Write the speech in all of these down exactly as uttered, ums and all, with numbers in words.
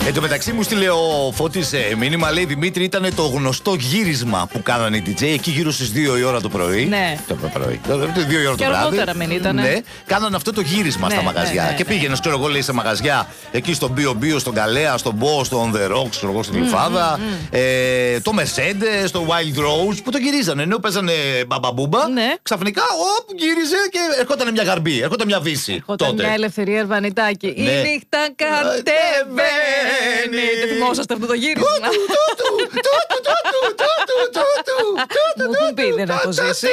Εν τω μεταξύ μου στείλε ο Φώτης ε, μήνυμα, λέει Δημήτρη, ήταν το γνωστό γύρισμα που κάνανε οι ντι τζέι εκεί γύρω στις δύο η ώρα το πρωί. Ναι. Το πρωί. δύο η ώρα και το βράδυ. αργότερα μην ήτανε. Ναι, κάνανε αυτό το γύρισμα ναι, στα μαγαζιά. Ναι, ναι, και πήγαινε, ξέρω εγώ, λέει σε μαγαζιά εκεί στον Μπίο Μπίο, στον Καλέα, στον Μπό, στον The Rocks, ξέρω εγώ, στην Λιφάδα. Mm, mm, mm. ε, το Mercedes, το Wild Rose που το γυρίζανε. Ενώ παίζανε μπαμπαμπούμπα. Ναι. Ξαφνικά, όπ, γύριζε και ερχόταν μια γαρμπή, ερχόταν μια βύση. Ερχόταν μια Ελευθερία Ερβανιτάκη. Η νύχτα κατεβαίνει. Δεν θυμόσαστε αυτό το γύρισμα? Μου έχουν πει, δεν έχω ζήσει.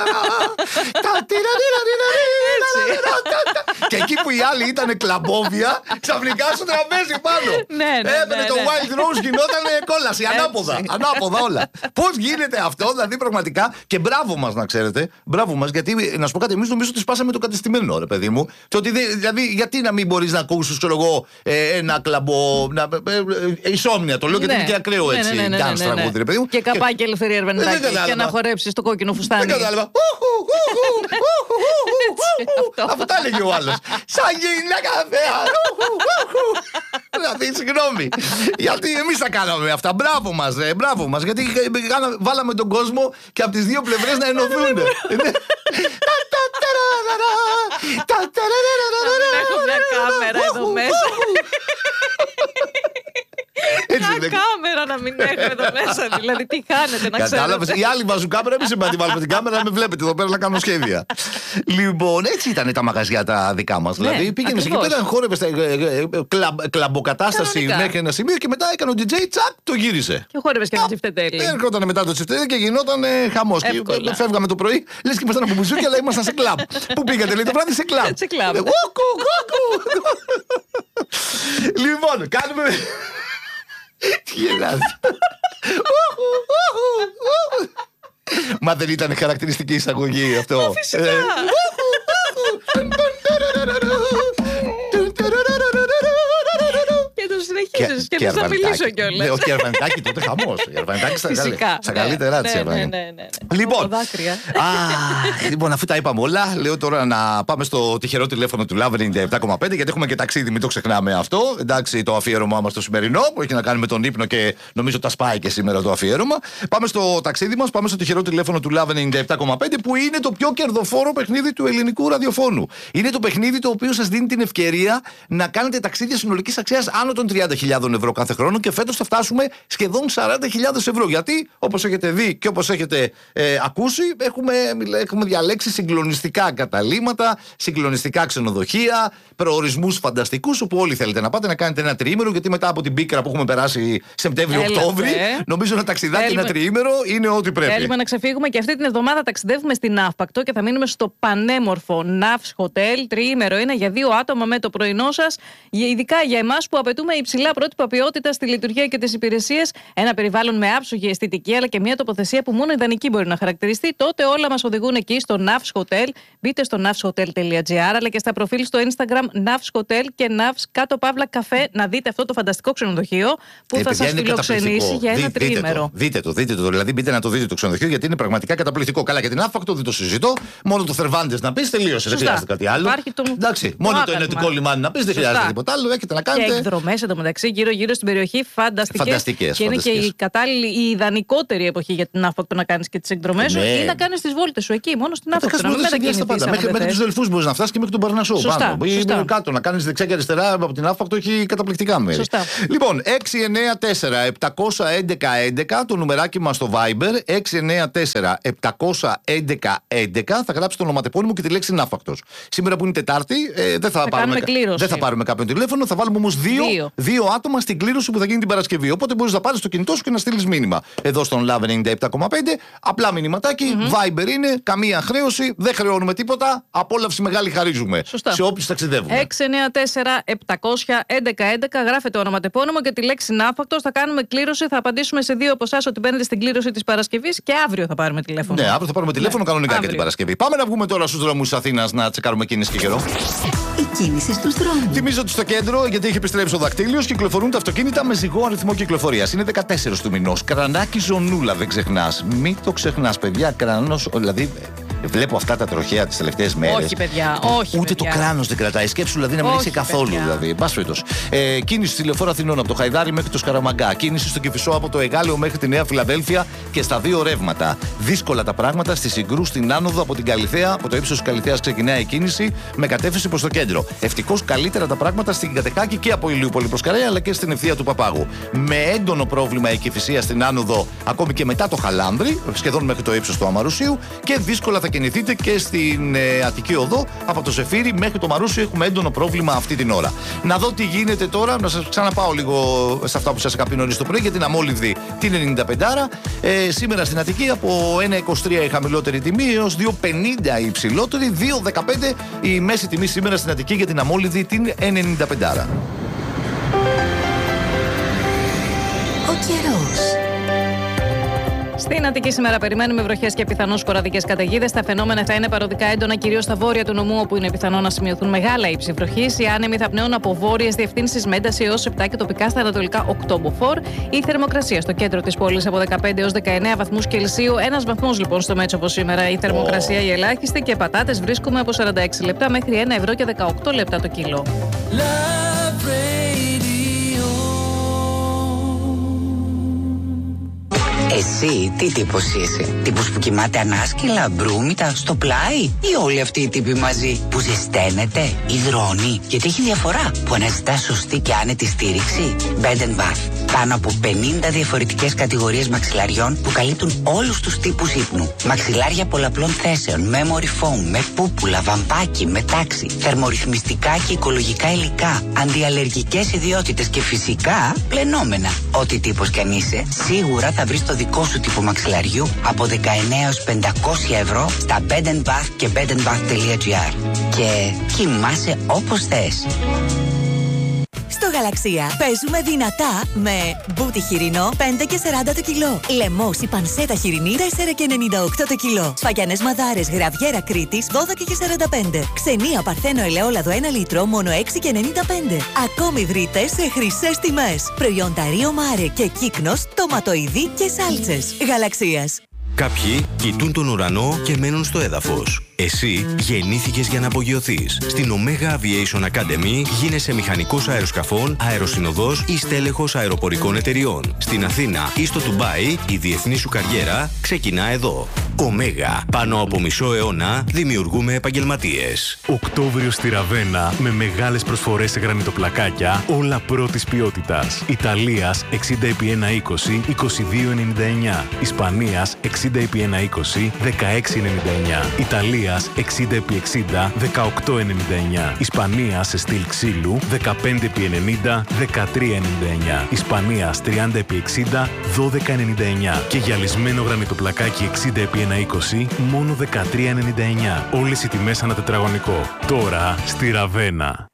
Και εκεί που οι άλλοι ήταν κλαμπόβια, ξαφνικά στο τραπέζι πάνω. Έπαιρνε το Wild Rose, γινόταν κόλαση. Ανάποδα. Ανάποδα όλα. Πώς γίνεται αυτό, δηλαδή πραγματικά. Και μπράβο μας, να ξέρετε. Μπράβο μας, γιατί να σου πω κάτι, εμείς νομίζω ότι σπάσαμε το κατεστημένο, ρε παιδί μου. Και ότι δηλαδή, γιατί να μην μπορείς να ακούσεις, ξέρω εγώ, ένα κλαμπό. Ισόμνια, το λέω γιατί είναι και ακραίο έτσι. Dance τραγούδι, ρε παιδί μου. Και καπάκι Ελευθερία Ερβανιτάκη. Και να χορέψεις το κόκκινο φουστάνι. Δεν κατάλαβα. Αυτό τα έλεγε ο άλλος. Σαν γυναίκα φέα. Δηλαδή, συγγνώμη. Γιατί εμείς τα κάναμε αυτά. Μπράβο μας, ρε. Μπράβο μας. Γιατί βάλαμε τον κόσμο και από τις δύο πλευρές να ενωθούν. Έχω μια κάμερα εδώ μέσα. Μια κάμερα να μην έχουμε εδώ μέσα. Δηλαδή, τι κάνετε, να ξέρετε. Κατάλαβες. Οι άλλοι βάζουν κάμερα, εμείς εμείς βάλουμε την κάμερα να με βλέπετε εδώ πέρα να κάνω σχέδια. Λοιπόν, έτσι ήταν τα μαγαζιά τα δικά μας. Δηλαδή, πήγαινε εκεί πέρα, χόρευε κλαμποκατάσταση μέχρι ένα σημείο και μετά έκανε ο ντι τζέι, τσακ, το γύρισε. Και χόρευε και ένα τσιφτετέλι. Έρχονταν μετά το τσιφτετέλι και γινόταν χαμός. Φεύγαμε το πρωί, λες και ήμασταν από μπουζούκια, αλλά ήμασταν σε κλαμπ. Πού πήγατε, λέει το βράδυ, σε κλαμπ. Σε κλαμπ. Λοιπόν, κάνουμε. Τι γελάς? Μα δεν ήταν χαρακτηριστική εισαγωγή αυτό? Φυσικά. Και το συνεχίζεις και θες να μιλήσω κιόλας. Όχι, Ερβανιτάκη τότε χαμός. Ερβανιτάκη στα καλύτερά της. Λοιπόν, λοιπόν, αφού τα είπαμε όλα, λέω τώρα να πάμε στο τυχερό τηλέφωνο του Love ενενήντα επτά κόμμα πέντε, γιατί έχουμε και ταξίδι, μην το ξεχνάμε αυτό. Εντάξει, το αφιέρωμά μας το σημερινό που έχει να κάνει με τον ύπνο και νομίζω τα σπάει και σήμερα το αφιέρωμα. Πάμε στο ταξίδι μας, πάμε στο τυχερό τηλέφωνο του Love ενενήντα επτά κόμμα πέντε, που είναι το πιο κερδοφόρο παιχνίδι του ελληνικού ραδιοφώνου. Είναι το παιχνίδι το οποίο σας δίνει την ευκαιρία να κάνετε ταξίδια συνολικής αξίας άνω των τριάντα χιλιάδες ευρώ κάθε χρόνο και φέτος θα φτάσουμε σχεδόν σαράντα χιλιάδες ευρώ. Γιατί, όπως έχετε δει και όπως έχετε ε, ακούσει, έχουμε, έχουμε διαλέξει συγκλονιστικά καταλύματα, συγκλονιστικά ξενοδοχεία, προορισμούς φανταστικούς, όπου όλοι θέλετε να πάτε να κάνετε ένα τριήμερο. Γιατί μετά από την πίκρα που έχουμε περάσει Σεπτέμβριο-Οκτώβρη, νομίζω ένα ταξιδάκι, Έλμε. ένα τριήμερο είναι ό,τι πρέπει. Θέλουμε να ξεφύγουμε και αυτή την εβδομάδα ταξιδεύουμε στην Ναύπακτο και θα μείνουμε στο πανέμορφο Ναύς Hotel. Τριήμερο είναι για δύο άτομα με το πρωινό σας, ειδικά για εμάς που απαιτούμε υψηλά πρότυπα ποιότητα στη λειτουργία και τις υπηρεσίες, ένα περιβάλλον με άψογη αισθητική αλλά και μια τοποθεσία που μόνο ιδανική μπορεί να χαρακτηριστεί. Τότε όλα μας οδηγούν εκεί στο Navs Hotel. Μπείτε στο navs hotel τελεία gr αλλά και στα προφίλ στο Instagram Navs Hotel και Navs κάτω παύλα καφέ να δείτε αυτό το φανταστικό ξενοδοχείο που ε, θα σας φιλοξενήσει για ένα Δι, τριήμερο. Δείτε το, δείτε το, δηλαδή μπείτε να το δείτε το ξενοδοχείο γιατί είναι πραγματικά καταπληκτικό. Καλά, για την Ναύπακτο δεν το συζητώ. Μόνο το Θερβάντες να πεις, τελείωσε. Δεν χρειάζεται κάτι άλλο. Το... Εντάξει, μόνο το ενετικό λιμάνι να πεις, δεν χρειάζεται τίποτα άλλο. Έχετε να κάνετε. Και εκδρομές εντωμεταξύ γύρω-γύρω στην περιοχή φανταστικές. Και είναι και η κατάλληλη, η ιδανικότερη εποχή για την Ναύπακτο να κάνεις και τις εκδρομές σου ή να κάνεις τις βόλτες σου εκεί, μόνο στην Ναύπακτο. Μέχρι τους Δελφούς μπορείς να φτάσεις και μέχρι τον Παρνασσό πάνω. Ή κάτω να κάνεις δεξιά και αριστερά από την Ναύπακτο, έχει καταπληκτικά μέρη. Λοιπόν, έξι εννιά τέσσερα επτά ένα ένα έντεκα το νουμεράκι μας στο Viber, έξι εννιά τέσσερα επτά ένα ένα έντεκα, θα γράψει το ονοματεπώνυμο και τη λέξη Ναύπακτος. Σήμερα που είναι Τετάρτη, ε, δεν θα, θα, πάρουμε, δεν θα πάρουμε κάποιον τηλέφωνο, θα βάλουμε όμως δύο, δύο. δύο άτομα στην κλήρωση που θα γίνει την Παρασκευή. Οπότε μπορείς να πάρεις το κινητό σου και να στείλεις μήνυμα. Εδώ στον Love ενενήντα επτά κόμμα πέντε, απλά μηνυματάκι, mm-hmm. Viber είναι, καμία χρέωση, δεν χρεώνουμε τίποτα, απόλαυση μεγάλη χαρίζουμε. Σωστά. Σε όποιους ταξιδεύουμε. έξι εννιά τέσσερα επτά ένα ένα έντεκα, γράφετε ονοματεπώνυμο και τη λέξη Ναύπακτος, θα κάνουμε κλήρωση, θα απαντήσουμε σε δύο από εσάς ότι μπαίνετε στην κλήρωση της Παρασκευής και αύριο θα πάρουμε τηλέφωνο. Ναι, αύριο θα πάρουμε τηλέφωνο ναι. κανονικά για την Παρασκευή. Πάμε να βγούμε τώρα στους δρόμους της Αθήνας να τσεκάρουμε κίνηση και καιρό. Η κίνηση στους δρόμους. Θυμίζω ότι στο κέντρο, γιατί έχει επιστρέψει ο δακτύλιος, κυκλοφορούν τα αυτοκίνητα με ζυγό αριθμό κυκλοφορίας. Είναι δεκατέσσερα του μηνός. Κρανάκι Ζωνούλα, δεν ξεχνάς. Μην το ξεχνάς, παιδιά. Κρανός, δηλαδή. Βλέπω αυτά τα τροχαία τις τελευταίες μέρες. Όχι, παιδιά. Όχι, Ούτε παιδιά. το κράνος δεν κρατάει. Σκέψου δηλαδή να μην έχει καθόλου. Παιδιά. Δηλαδή. Εν πάση περιπτώσει. Ε, κίνηση στη Λεωφόρο Αθηνών από το Χαϊδάρι μέχρι το Σκαραμαγκά. Κίνηση στο Κηφισό από το Εγάλεο μέχρι τη Νέα Φιλαδέλφια και στα δύο ρεύματα. Δύσκολα τα πράγματα στη Συγκρού στην άνοδο από την Καλιθέα. Από το ύψος της Καλιθέας ξεκινάει η κίνηση με κατεύθυνση προς το κέντρο. Ευτυχώς καλύτερα τα πράγματα στην Κατεχάκη και από Ηλιούπολη προς Καρέα αλλά και στην ευθεία του Παπάγου. Με έντονο πρόβλημα η Κηφισία στην άνοδο ακόμη και μετά το Χαλάνδρι, σχεδόν μέχρι το ύψος του Αμαρουσίου. Και δύσκολα θα κινηθείτε και στην ε, Αττική Οδό από το Ζεφύρι μέχρι το Μαρούσιο. Έχουμε έντονο πρόβλημα αυτή την ώρα. Να δω τι γίνεται τώρα, να σας ξαναπάω λίγο σε αυτά που σας είχα πει νωρίς το πρωί για την Αμόλυβδη την ενενήντα πέντε. Ε, σήμερα στην Αττική από ένα είκοσι τρία η χαμηλότερη τιμή έως δύο πενήντα η υψηλότερη, δύο δεκαπέντε η μέση τιμή σήμερα στην Αττική για την Αμόλυβδη την ενενήντα πέντε. Ο καιρός. Στην Αττική σήμερα περιμένουμε βροχές και πιθανώς σποραδικές καταιγίδες. Τα φαινόμενα θα είναι παροδικά έντονα κυρίως στα βόρεια του νομού, όπου είναι πιθανό να σημειωθούν μεγάλα ύψη βροχής. Οι άνεμοι θα πνέουν από βόρειες διευθύνσεις με ένταση έως επτά και τοπικά στα ανατολικά οκτώ μποφόρ. Η θερμοκρασία στο κέντρο της πόλης από δεκαπέντε έως δεκαεννέα βαθμούς Κελσίου. Ένας βαθμός λοιπόν στο Μέτσοβο σήμερα. Η θερμοκρασία η ελάχιστη και πατάτες βρίσκουμε από σαράντα έξι λεπτά μέχρι ένα ευρώ και δεκαοκτώ λεπτά το κιλό. Εσύ τι τύπος είσαι? Τύπος που κοιμάται ανάσκελα, μπρούμητα, στο πλάι? Ή όλοι αυτοί οι τύποι μαζί που ζεσταίνεται, υδρώνει? Γιατί έχει διαφορά που αναζητά σωστή και άνετη στήριξη. Bed and Bath. Πάνω από πενήντα διαφορετικές κατηγορίες μαξιλαριών που καλύπτουν όλους τους τύπους ύπνου. Μαξιλάρια πολλαπλών θέσεων, memory foam, με πούπουλα, βαμπάκι, με τάξη, θερμορυθμιστικά και οικολογικά υλικά, αντιαλλεργικές ιδιότητες και φυσικά πλενόμενα. Ό,τι τύπος κι αν είσαι, σίγουρα θα βρεις το δικό σου τύπο μαξιλαριού από δεκαεννέα έως πεντακόσια ευρώ στα Bed and Bath και bedandbath.gr. Και κοιμάσαι όπως θες. Στο Γαλαξία παίζουμε δυνατά με μπούτι χοιρινό πέντε και σαράντα το κιλό. Λεμόση πανσέτα χοιρινή τέσσερα και ενενήντα οκτώ το κιλό. Σφαγιανές μαδάρες γραβιέρα Κρήτης δώδεκα και σαράντα πέντε. Ξενία παρθένο ελαιόλαδο ένα λίτρο μόνο έξι και ενενήντα πέντε. Ακόμη βρείτε σε χρυσές τιμές. Προϊόντα Ρίο Μάρε και Κύκνος, τοματοειδή και σάλτσες. Γαλαξίας. Κάποιοι κοιτούν τον ουρανό και μένουν στο έδαφος. Εσύ γεννήθηκες για να απογειωθείς. Στην Omega Aviation Academy γίνεσαι μηχανικός αεροσκαφών, αεροσυνοδός ή στέλεχος αεροπορικών εταιριών. Στην Αθήνα ή στο Ντουμπάι η διεθνή σου καριέρα ξεκινά εδώ. Omega. Πάνω από μισό αιώνα δημιουργούμε επαγγελματίες. Οκτώβριο στη Ραβένα με μεγάλες προσφορές σε γρανιτοπλακάκια, όλα πρώτης ποιότητας. Ιταλίας εξήντα επί ένα είκοσι, είκοσι δύο ενενήντα εννιά. Ισπανίας εξήντα επί ένα είκοσι, δεκαέξι ενενήντα εννιά. Ιταλίας εξήντα επί εξήντα, δεκαοκτώ ενενήντα εννιά. Ισπανίας σε στυλ ξύλου δεκαπέντε επί ενενήντα, δεκατρία ενενήντα εννιά. Ισπανίας τριάντα επί εξήντα, δώδεκα ενενήντα εννιά. Και γυαλισμένο γρανιτοπλακάκι εξήντα επί ένα είκοσι, μόνο δεκατρία ενενήντα εννιά. Όλες οι τιμές ανά τετραγωνικό. Τώρα στη Ραβένα.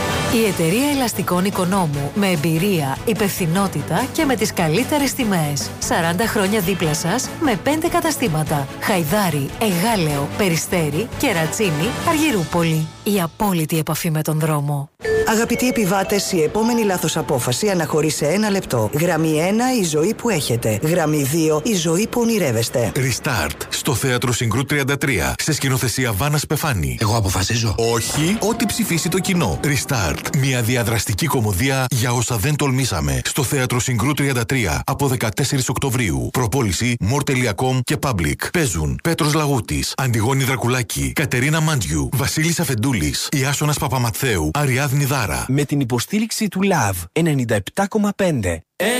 Η εταιρεία ελαστικών Οικονόμου με εμπειρία, υπευθυνότητα και με τις καλύτερες τιμές. σαράντα χρόνια δίπλα σας με πέντε καταστήματα. Χαϊδάρι, Εγάλεο, Περιστέρι, Κερατσίνη, Αργυρούπολη. Η απόλυτη επαφή με τον δρόμο. Αγαπητοί επιβάτες, η επόμενη λάθος απόφαση αναχωρεί σε ένα λεπτό. Γραμμή ένα, η ζωή που έχετε. Γραμμή δύο, η ζωή που ονειρεύεστε. Restart στο Θέατρο Συγκρού τριάντα τρία. Σε σκηνοθεσία Βάνας Πεφάνη. Εγώ αποφασίζω. Όχι, ό,τι ψηφίσει το κοινό. Restart. Μια διαδραστική κωμωδία για όσα δεν τολμήσαμε. Στο Θέατρο Συγκρού τριάντα τρία από δεκατέσσερις Οκτωβρίου. Προπόληση μορ τελεία κομ και Public. Παίζουν Πέτρος Λαγούτης, Αντιγόνη Δρακουλάκη, Κατερίνα Μάντιου, Βασίλης Αφεντούλης, Ιάσονας Παπαμαθαίου, Αριάδνη Δάρα. Με την υποστήριξη του Λαβ ενενήντα επτά κόμμα πέντε.